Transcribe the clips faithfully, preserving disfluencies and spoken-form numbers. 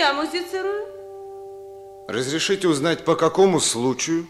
я музицирую. Разрешите узнать, по какому случаю?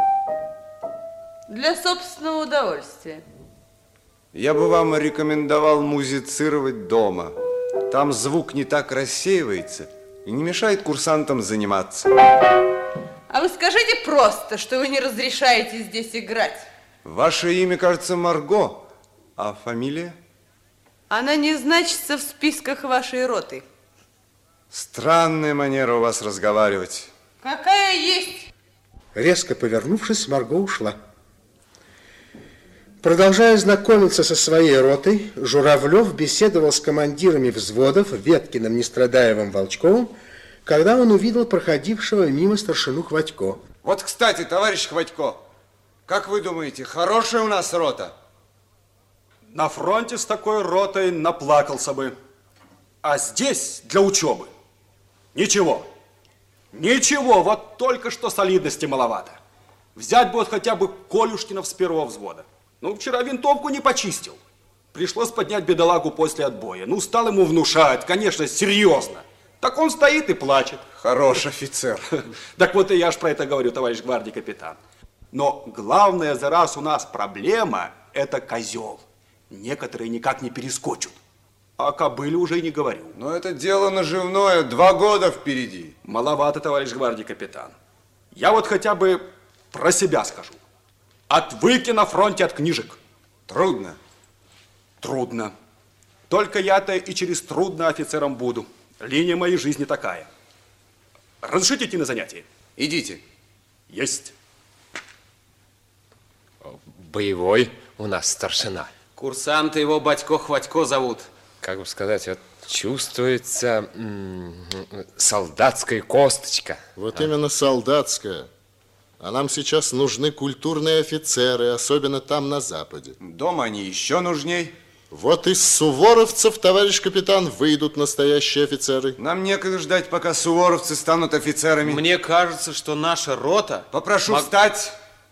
Для собственного удовольствия. Я бы вам рекомендовал музицировать дома. Там звук не так рассеивается и не мешает курсантам заниматься. А вы скажите просто, что вы не разрешаете здесь играть. Ваше имя, кажется, Марго, а фамилия? Она не значится в списках вашей роты. Странная манера у вас разговаривать. Какая есть? Резко повернувшись, Марго ушла. Продолжая знакомиться со своей ротой, Журавлев беседовал с командирами взводов Веткиным, Нестрадаевым, Волчковым, когда он увидел проходившего мимо старшину Хватько. Вот, кстати, товарищ Хватько, как вы думаете, хорошая у нас рота? На фронте с такой ротой наплакался бы. А здесь для учебы ничего. Ничего, вот только что солидности маловато. Взять бы вот хотя бы Колюшкинов с первого взвода. Ну, вчера винтовку не почистил. Пришлось поднять бедолагу после отбоя. Ну, стал ему внушать, конечно, серьезно. Так он стоит и плачет. Хороший офицер. Так вот и я ж про это говорю, товарищ гвардии капитан. Но главная за раз у нас проблема – это козел. Некоторые никак не перескочат. О кобыле уже и не говорю. Но это дело наживное, два года впереди. Маловато, товарищ гвардии капитан. Я вот хотя бы про себя скажу. Отвыки на фронте от книжек. Трудно. Трудно. Только я-то и через трудно офицером буду. Линия моей жизни такая. Разрешите идти на занятия? Идите. Есть. Боевой у нас старшина. Курсанты его Батько Хватько зовут. Как бы сказать, вот чувствуется м -м, солдатская косточка. Вот а? именно солдатская. А нам сейчас нужны культурные офицеры, особенно там, на Западе. Дома они еще нужней. Вот из суворовцев, товарищ капитан, выйдут настоящие офицеры. Нам некогда ждать, пока суворовцы станут офицерами. Мне кажется, что наша рота... Попрошу мог... встать.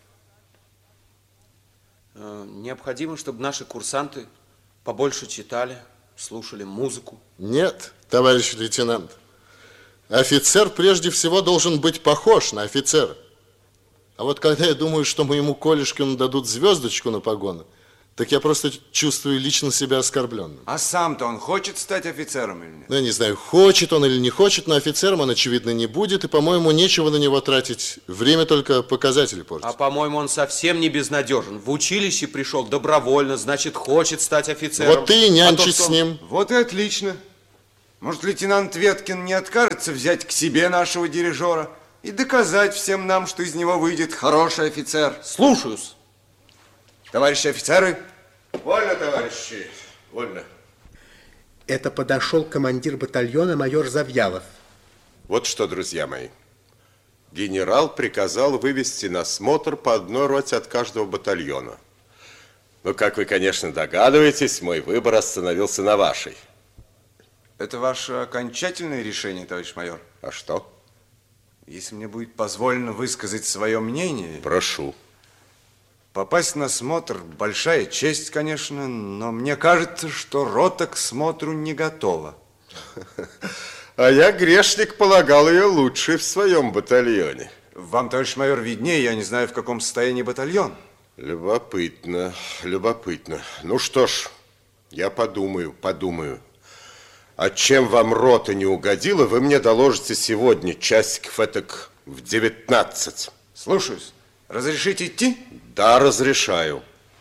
Необходимо, чтобы наши курсанты побольше читали, слушали музыку. Нет, товарищ лейтенант. Офицер прежде всего должен быть похож на офицера. А вот когда я думаю, что моему Колюшкину дадут звездочку на погоны, так я просто чувствую лично себя оскорбленным. А сам-то он хочет стать офицером или нет? Ну, я не знаю, хочет он или не хочет, но офицером он, очевидно, не будет. И, по-моему, нечего на него тратить. Время только показатели портит. А, по-моему, он совсем не безнадежен. В училище пришел добровольно, значит, хочет стать офицером. Вот ты и нянчись а то, с ним. Вот и отлично. Может, лейтенант Веткин не откажется взять к себе нашего дирижера и доказать всем нам, что из него выйдет хороший офицер. Слушаюсь. Товарищи офицеры. Вольно, товарищи, вольно. Это подошел командир батальона майор Завьялов. Вот что, друзья мои. Генерал приказал вывести на смотр по одной роте от каждого батальона. Но, как вы, конечно, догадываетесь, мой выбор остановился на вашей. Это ваше окончательное решение, товарищ майор? А что? Если мне будет позволено высказать свое мнение... Прошу. Попасть на смотр – большая честь, конечно, но мне кажется, что рота к смотру не готова. А я, грешник, полагал ее лучшей в своем батальоне. Вам, товарищ майор, виднее, я не знаю, в каком состоянии батальон. Любопытно, любопытно. Ну что ж, я подумаю, подумаю. А чем вам рота не угодила, вы мне доложите сегодня, часиков этак в девятнадцать. Слушаюсь. Разрешите идти? Да, разрешаю.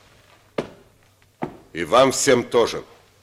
И вам всем тоже.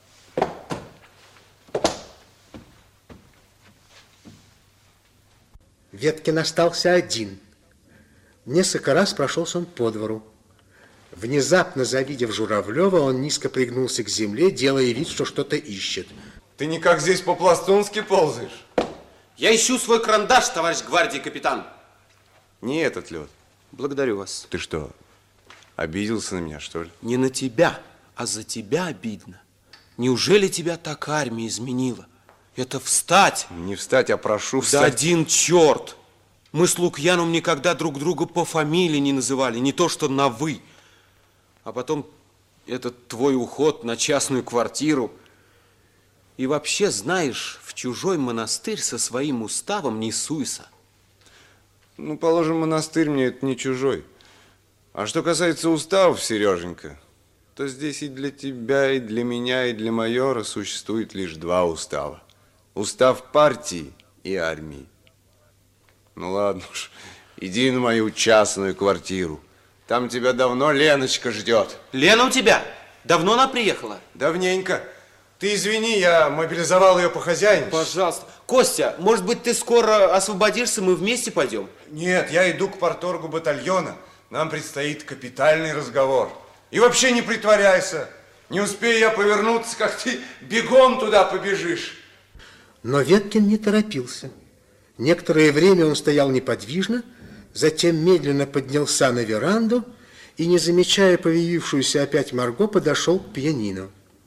Веткин остался один. Несколько раз прошелся он по двору. Внезапно, завидев Журавлева, он низко пригнулся к земле, делая вид, что что-то ищет. Ты никак здесь по-пластунски ползаешь? Я ищу свой карандаш, товарищ гвардии капитан. Не этот лед. Благодарю вас. Ты что, обиделся на меня, что ли? Не на тебя, а за тебя обидно. Неужели тебя так армия изменила? Это встать. Не встать, а прошу встать. Да один черт. Мы с Лукьяном никогда друг друга по фамилии не называли, не то что на «вы». А потом этот твой уход на частную квартиру. И вообще, знаешь, в чужой монастырь со своим уставом не суйся. Ну, положим, монастырь мне это не чужой. А что касается уставов, Сереженька, то здесь и для тебя, и для меня, и для майора существует лишь два устава. Устав партии и армии. Ну, ладно уж, иди на мою частную квартиру. Там тебя давно Леночка ждет. Лена у тебя? Давно она приехала? Давненько. Ты извини, я мобилизовал ее по хозяйничеству. Пожалуйста. Костя, может быть, ты скоро освободишься, мы вместе пойдем? Нет, я иду к парторгу батальона. Нам предстоит капитальный разговор. И вообще не притворяйся. Не успею я повернуться, как ты бегом туда побежишь. Но Веткин не торопился. Некоторое время он стоял неподвижно, затем медленно поднялся на веранду и, не замечая появившуюся опять Марго, подошел к пианино.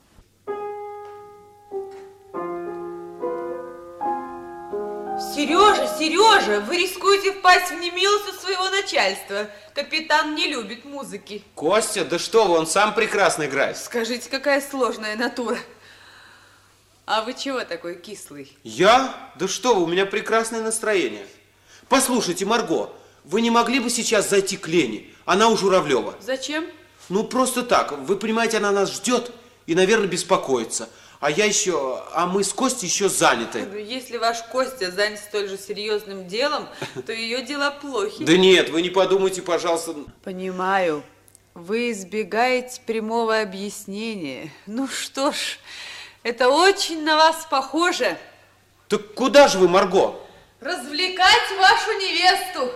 Сережа, Сережа, вы рискуете впасть в немилость у своего начальства. Капитан не любит музыки. Костя, да что вы, он сам прекрасно играет. Скажите, какая сложная натура. А вы чего такой кислый? Я? Да что вы, у меня прекрасное настроение. Послушайте, Марго, вы не могли бы сейчас зайти к Лене? Она у Журавлева. Зачем? Ну, просто так. Вы понимаете, она нас ждет и, наверное, беспокоится. А я еще, а мы с Костей еще заняты. Если ваш Костя занят столь же серьезным делом, то ее дела плохи. Да нет, вы не подумайте, пожалуйста. Понимаю. Вы избегаете прямого объяснения. Ну что ж, это очень на вас похоже. Так куда же вы, Марго? Развлекать вашу невесту.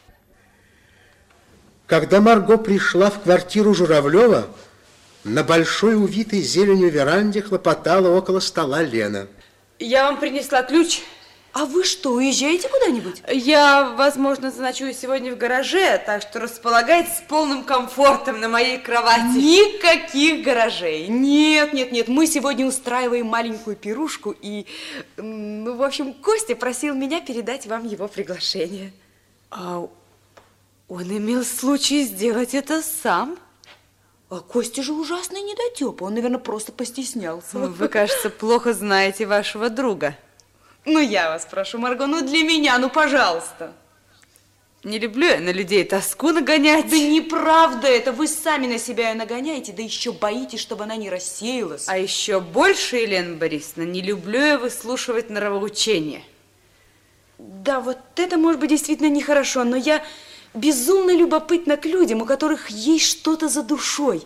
Когда Марго пришла в квартиру Журавлева, на большой увитой зеленью веранде хлопотала около стола Лена. Я вам принесла ключ. А вы что, уезжаете куда-нибудь? Я, возможно, заночую сегодня в гараже, так что располагайтесь с полным комфортом на моей кровати. Никаких гаражей. Нет, нет, нет, мы сегодня устраиваем маленькую пирушку, и, ну, в общем, Костя просил меня передать вам его приглашение. А он имел случай сделать это сам? А Костя же ужасный недотёпа, он, наверное, просто постеснялся. Вы, кажется, плохо знаете вашего друга. Ну, я вас прошу, Марго, ну для меня, ну, пожалуйста. Не люблю я на людей тоску нагонять. Да неправда это, вы сами на себя ее нагоняете, да еще боитесь, чтобы она не рассеялась. А еще больше, Елена Борисовна, не люблю я выслушивать нравоучения. Да, вот это, может быть, действительно нехорошо, но я безумно любопытна к людям, у которых есть что-то за душой.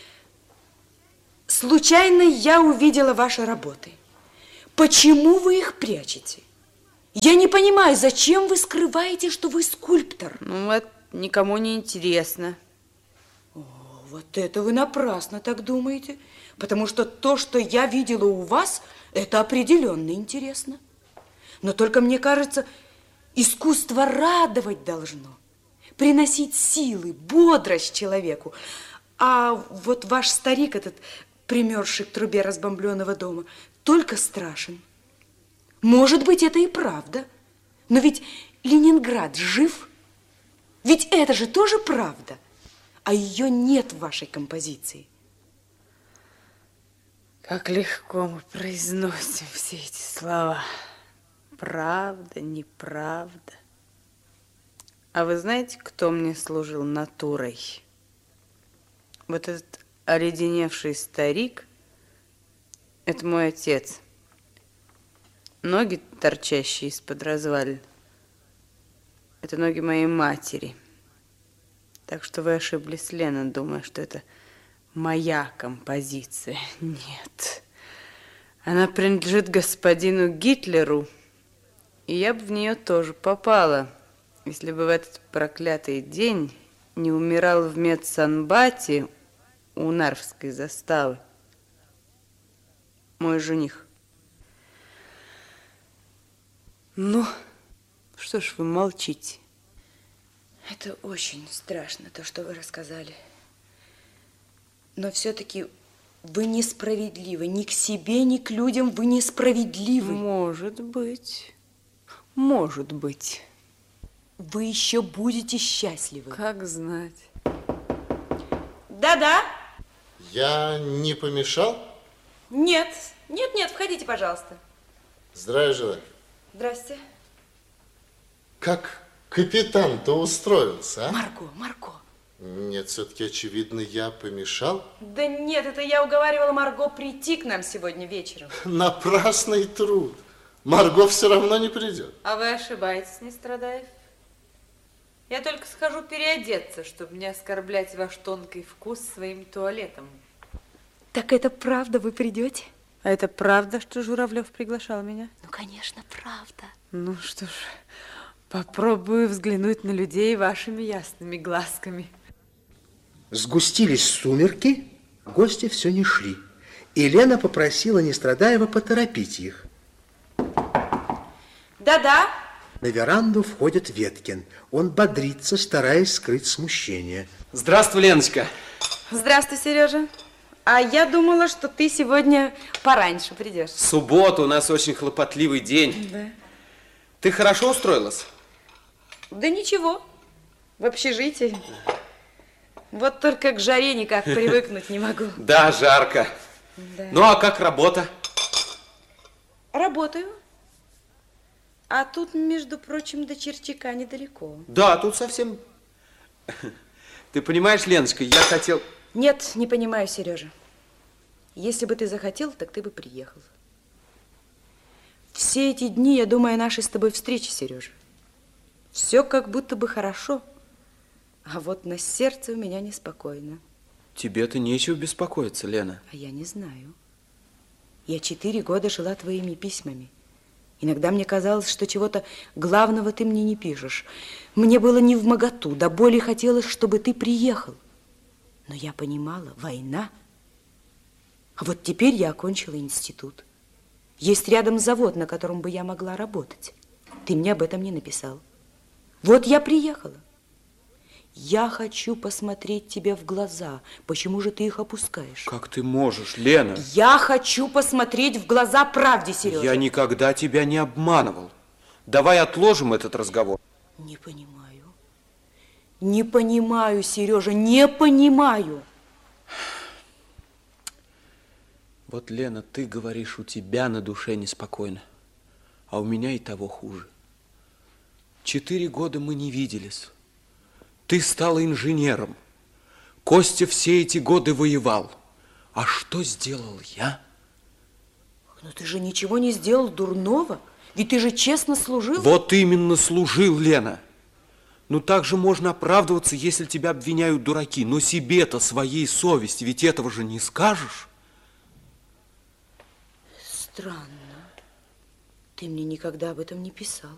Случайно я увидела ваши работы. Почему вы их прячете? Я не понимаю, зачем вы скрываете, что вы скульптор? Ну, это никому не интересно. О, вот это вы напрасно так думаете. Потому что то, что я видела у вас, это определенно интересно. Но только мне кажется, искусство радовать должно. Приносить силы, бодрость человеку. А вот ваш старик, этот примерзший к трубе разбомбленного дома, только страшен. Может быть, это и правда. Но ведь Ленинград жив. Ведь это же тоже правда. А ее нет в вашей композиции. Как легко мы произносим все эти слова. Правда, неправда. А вы знаете, кто мне служил натурой? Вот этот оледеневший старик, это мой отец. Ноги, торчащие из-под развалин, это ноги моей матери. Так что вы ошиблись, Лена, думая, что это моя композиция. Нет. Она принадлежит господину Гитлеру, и я бы в нее тоже попала, если бы в этот проклятый день не умирал в медсанбате у Нарвской заставы мой жених. Ну, что ж вы молчите? Это очень страшно, то, что вы рассказали. Но все-таки вы несправедливы. Ни к себе, ни к людям вы несправедливы. Может быть. Может быть. Вы еще будете счастливы. Как знать. Да-да. Я не помешал? Нет, Нет, нет, входите, пожалуйста. Здравия желаю. Здрасте. Как капитан-то устроился, а? Марго, Марго. Нет, все-таки, очевидно, я помешал. Да нет, это я уговаривала Марго прийти к нам сегодня вечером. Напрасный труд. Марго все равно не придет. А вы ошибаетесь, Нестрадаев. Я только схожу переодеться, чтобы не оскорблять ваш тонкий вкус своим туалетом. Так это правда, вы придете? А это правда, что Журавлев приглашал меня? Ну, конечно, правда. Ну что ж, попробую взглянуть на людей вашими ясными глазками. Сгустились сумерки, гости все не шли. И Лена попросила Нестрадаева поторопить их. Да-да. На веранду входит Веткин. Он бодрится, стараясь скрыть смущение. Здравствуй, Леночка. Здравствуй, Сережа. А я думала, что ты сегодня пораньше придешь. Суббота, у нас очень хлопотливый день. Да. Ты хорошо устроилась? Да ничего, в общежитии. Вот только к жаре никак привыкнуть не могу. Да, жарко. Да. Ну, а как работа? Работаю. А тут, между прочим, до Черчака недалеко. Да, тут совсем... Ты понимаешь, Леночка, я хотел... Нет, не понимаю, Сережа. Если бы ты захотел, так ты бы приехал. Все эти дни я думаю о нашей с тобой встрече, Сережа. Все как будто бы хорошо, а вот на сердце у меня неспокойно. Тебе-то нечего беспокоиться, Лена. А я не знаю. Я четыре года жила твоими письмами. Иногда мне казалось, что чего-то главного ты мне не пишешь. Мне было невмоготу, до боли хотелось, чтобы ты приехал. Но я понимала, война. А вот теперь я окончила институт. Есть рядом завод, на котором бы я могла работать. Ты мне об этом не написал. Вот я приехала. Я хочу посмотреть тебе в глаза. Почему же ты их опускаешь? Как ты можешь, Лена? Я хочу посмотреть в глаза правде, Сережа. Я никогда тебя не обманывал. Давай отложим этот разговор. Не понимаю. Не понимаю, Сережа, не понимаю. Вот, Лена, ты говоришь, у тебя на душе неспокойно, а у меня и того хуже. Четыре года мы не виделись. Ты стала инженером. Костя все эти годы воевал. А что сделал я? Но ты же ничего не сделал дурного. Ведь ты же честно служил. Вот именно служил, Лена. Ну так же можно оправдываться, если тебя обвиняют дураки. Но себе-то, своей совести, ведь этого же не скажешь. Странно. Ты мне никогда об этом не писал.